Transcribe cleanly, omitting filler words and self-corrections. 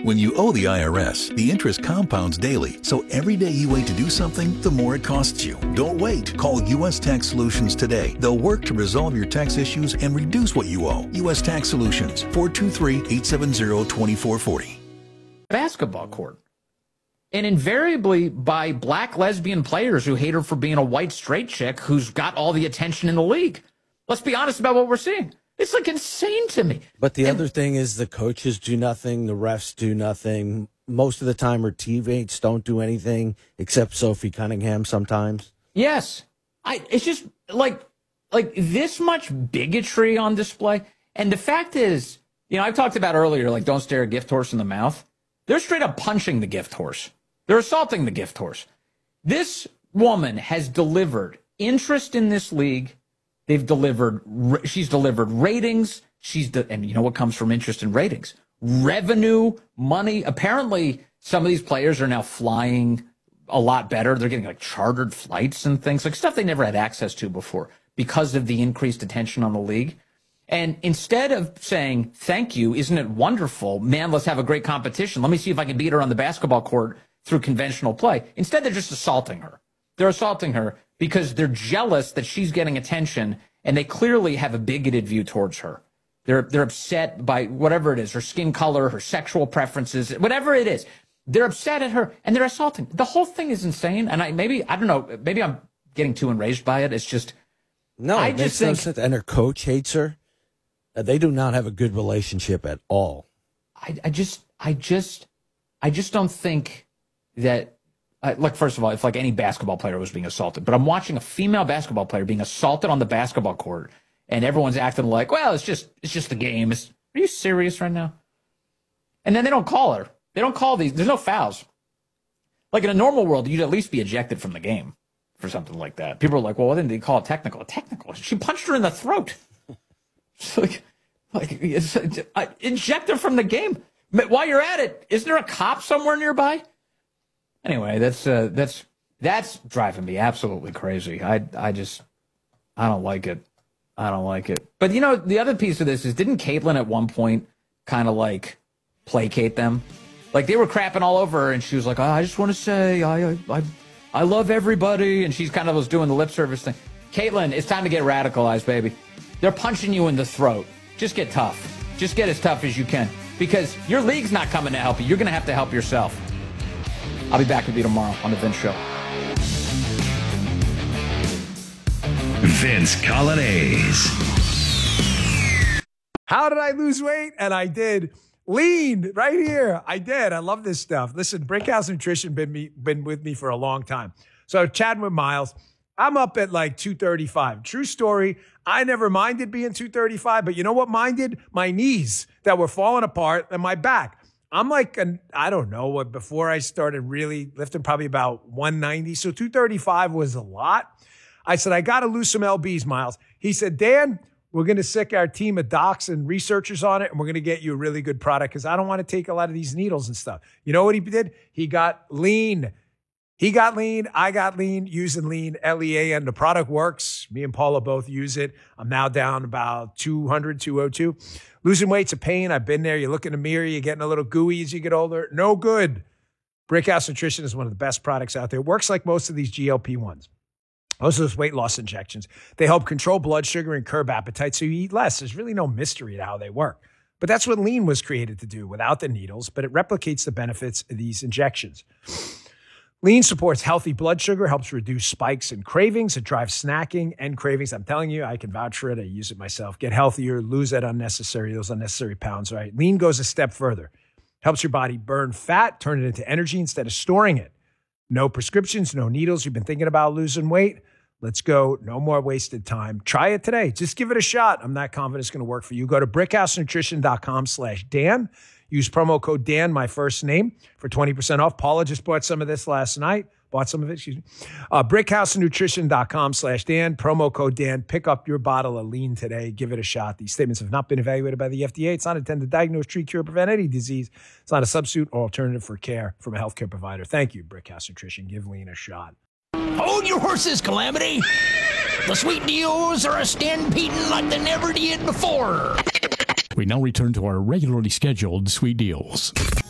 When you owe the IRS, the interest compounds daily, so every day you wait to do something, the more it costs you. Don't wait. Call U.S. Tax Solutions today. They'll work to resolve your tax issues and reduce what you owe. U.S. Tax Solutions, 423-870-2440. Basketball court. And invariably by black lesbian players who hate her for being a white straight chick who's got all the attention in the league. Let's be honest about what we're seeing. It's like insane to me. But the other thing is the coaches do nothing, the refs do nothing. Most of the time her teammates don't do anything except Sophie Cunningham sometimes. Yes. It's just like this much bigotry on display. And the fact is, I've talked about earlier, like don't stare a gift horse in the mouth. They're straight up punching the gift horse. They're assaulting the gift horse. This woman has delivered interest in this league. She's delivered ratings. And you know what comes from interest in ratings? Revenue, money. Apparently, some of these players are now flying a lot better. They're getting like chartered flights and things, like stuff they never had access to before because of the increased attention on the league. And instead of saying, thank you, isn't it wonderful? Man, let's have a great competition. Let me see if I can beat her on the basketball court through conventional play. Instead, they're just assaulting her. They're assaulting her because they're jealous that she's getting attention, and they clearly have a bigoted view towards her. They're upset by whatever it is, her skin color, her sexual preferences, whatever it is. They're upset at her, and they're assaulting. The whole thing is insane, and I don't know, maybe I'm getting too enraged by it. It's just... No, I just think... No sense. And her coach hates her. They do not have a good relationship at all. I just don't think that... Like, first of all, if like any basketball player was being assaulted, but I'm watching a female basketball player being assaulted on the basketball court, and everyone's acting like, well, it's just the game. Are you serious right now? And then they don't call her. They don't call these. There's no fouls. Like in a normal world, you'd at least be ejected from the game for something like that. People are like, well, why didn't they call it technical? Technical? She punched her in the throat. Eject her from the game. While you're at it, isn't there a cop somewhere nearby? Anyway, that's driving me absolutely crazy. I don't like it. I don't like it. But the other piece of this is, didn't Caitlyn at one point kind of like placate them? Like they were crapping all over her, and she was like, I just want to say I love everybody, and she's kind of was doing the lip service thing. Caitlyn, it's time to get radicalized, baby. They're punching you in the throat. Just get tough. Just get as tough as you can, because your league's not coming to help you. You're going to have to help yourself. I'll be back with you tomorrow on The Vince Show. Vince Colonnese. How did I lose weight? And I did. Lean right here. I did. I love this stuff. Listen, Brickhouse Nutrition been with me for a long time. So chatting with Miles, I'm up at like 235. True story. I never minded being 235, but you know what minded? My knees that were falling apart and my back. I'm like, I don't know what, before I started really lifting, probably about 190. So 235 was a lot. I said, I got to lose some LBs, Miles. He said, Dan, we're going to sick our team of docs and researchers on it, and we're going to get you a really good product because I don't want to take a lot of these needles and stuff. You know what he did? He got lean. He got lean. I got lean using lean, LEAN. The product works. Me and Paula both use it. I'm now down about 200, 202. Losing weight's a pain. I've been there. You look in the mirror, you're getting a little gooey as you get older. No good. Brickhouse Nutrition is one of the best products out there. It works like most of these GLP-1s. Most of those weight loss injections. They help control blood sugar and curb appetite so you eat less. There's really no mystery to how they work. But that's what lean was created to do without the needles, but it replicates the benefits of these injections. Lean supports healthy blood sugar, helps reduce spikes and cravings. It drives snacking and cravings. I'm telling you, I can vouch for it. I use it myself. Get healthier, lose those unnecessary pounds, right? Lean goes a step further. Helps your body burn fat, turn it into energy instead of storing it. No prescriptions, no needles. You've been thinking about losing weight? Let's go. No more wasted time. Try it today. Just give it a shot. I'm not confident it's going to work for you. Go to brickhousenutrition.com/Dan. Use promo code Dan, my first name, for 20% off. Paula just bought some of this last night. Brickhousenutrition.com/Dan. Promo code Dan. Pick up your bottle of lean today. Give it a shot. These statements have not been evaluated by the FDA. It's not intended to diagnose, treat, cure, prevent any disease. It's not a substitute or alternative for care from a healthcare provider. Thank you, Brickhouse Nutrition. Give lean a shot. Hold your horses, Calamity. The sweet deals are a stampeding like they never did before. We now return to our regularly scheduled sweet deals.